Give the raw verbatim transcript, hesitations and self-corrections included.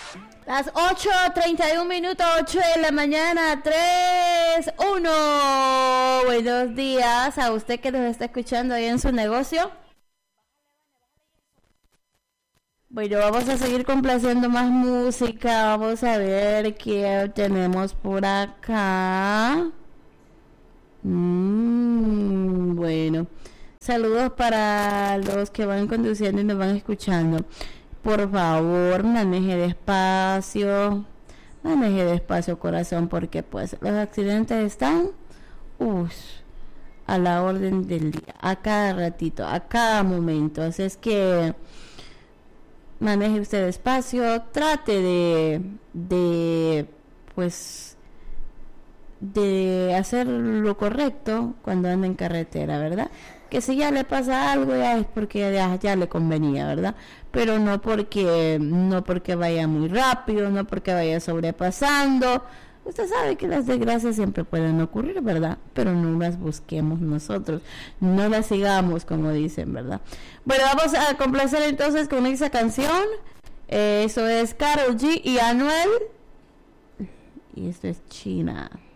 Las ocho treinta y un minutos, ocho de la mañana, tres, uno. Buenos días a usted que nos está escuchando ahí en su negocio. Bueno, vamos a seguir complaciendo más música. Vamos a ver qué tenemos por acá. Mm, bueno, saludos para los que van conduciendo y nos van escuchando. Por favor, maneje despacio, maneje despacio, corazón, porque pues los accidentes están uff, a la orden del día, a cada ratito, a cada momento. Así es que maneje usted despacio, trate de, de, pues, de hacer lo correcto cuando anda en carretera, ¿verdad? Que si ya le pasa algo ya es porque ya, ya le convenía, ¿verdad? Pero no porque, no porque vaya muy rápido, no porque vaya sobrepasando. Usted sabe que las desgracias siempre pueden ocurrir, ¿verdad? Pero no las busquemos nosotros, no las sigamos, como dicen, ¿verdad? Bueno, vamos a complacer entonces con esa canción. Eh, eso es Karol G y Anuel. Y esto es China.